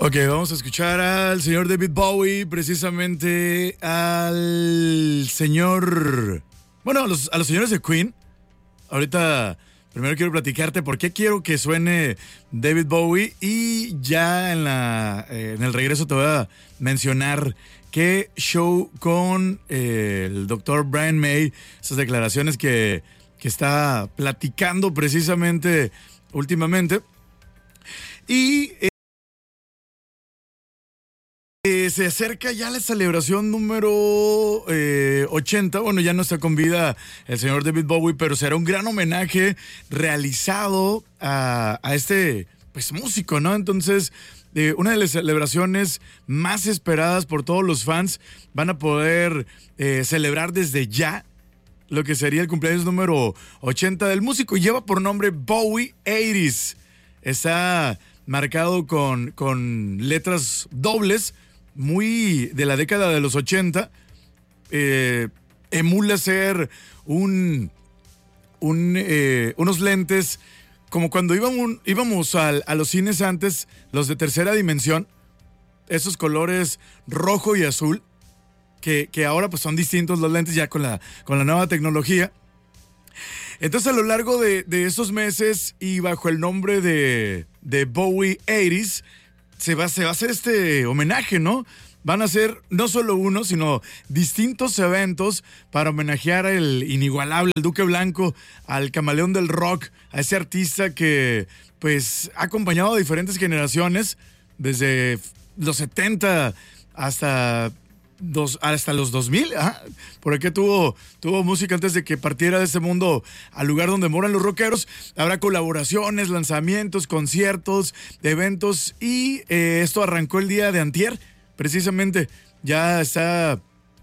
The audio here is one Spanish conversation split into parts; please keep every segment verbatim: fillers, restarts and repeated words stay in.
Ok, vamos a escuchar al señor David Bowie, precisamente al señor... Bueno, a los, a los señores de Queen. Ahorita primero quiero platicarte por qué quiero que suene David Bowie y ya en, la, eh, en el regreso te voy a mencionar qué show con eh, el doctor Brian May, esas declaraciones que, que está platicando precisamente últimamente. Y... Eh, Eh, se acerca ya la celebración número eh, ochenta. Bueno, ya no está con vida el señor David Bowie, pero será un gran homenaje realizado a, a este pues músico, ¿no? Entonces, eh, una de las celebraciones más esperadas por todos los fans. Van a poder eh, celebrar desde ya lo que sería el cumpleaños número ochenta del músico. Lleva por nombre Bowie ochenta. Está marcado con, con letras dobles, muy de la década de los ochenta. Eh, emula ser un, un eh, unos lentes como cuando íbamos, íbamos al, a los cines antes, los de tercera dimensión, esos colores rojo y azul, que, que ahora pues son distintos los lentes ya con la, con la nueva tecnología. Entonces, a lo largo de, de esos meses y bajo el nombre de, de Bowie ochenta, se va, se va a hacer este homenaje, ¿no? Van a ser no solo uno, sino distintos eventos para homenajear al inigualable, el Duque Blanco, al camaleón del rock, a ese artista que pues ha acompañado a diferentes generaciones, desde los setenta hasta... Dos, hasta los dos mil, ¿ah? Por aquí tuvo, tuvo música antes de que partiera de este mundo al lugar donde moran los rockeros. Habrá colaboraciones, lanzamientos, conciertos, eventos y eh, esto arrancó el día de antier, precisamente. Ya está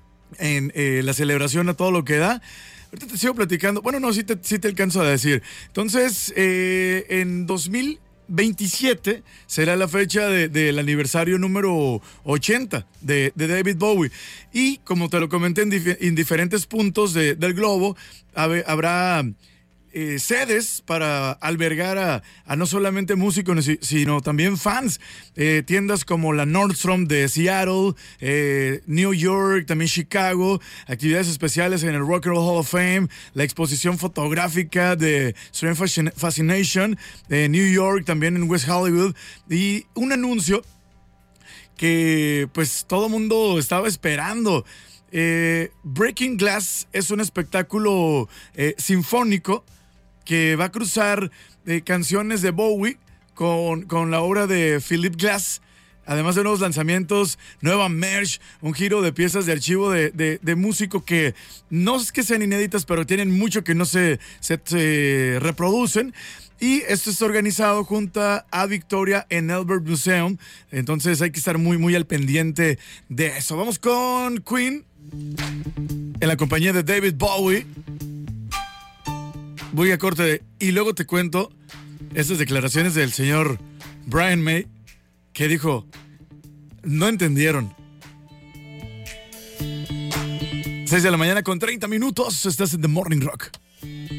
en eh, la celebración a todo lo que da. Ahorita te sigo platicando. Bueno, no, sí te, sí te alcanzo a decir. Entonces, eh, en dos mil veintisiete será la fecha de, del aniversario número ochenta de, de David Bowie. Y como te lo comenté en, dif- en diferentes puntos de, del globo, hab- habrá eh, sedes para albergar a, a no solamente músicos, sino también fans. Eh, tiendas como la Nordstrom de Seattle, eh, New York, también Chicago, actividades especiales en el Rock and Roll Hall of Fame, la exposición fotográfica de Strange Fascination de New York, también en West Hollywood, y un anuncio que pues todo mundo estaba esperando. Eh, Breaking Glass es un espectáculo eh, sinfónico que va a cruzar eh, canciones de Bowie con, con la obra de Philip Glass, además de nuevos lanzamientos, nueva merch, un giro de piezas de archivo de, de, de músico que no es que sean inéditas, pero tienen mucho que no se, se, se reproducen. Y esto está organizado junto a Victoria en Albert Museum. Entonces hay que estar muy, muy al pendiente de eso. Vamos con Queen en la compañía de David Bowie. Voy a corte y luego te cuento estas declaraciones del señor Brian May, que dijo, no entendieron. seis de la mañana con treinta minutos, estás en The Morning Rock.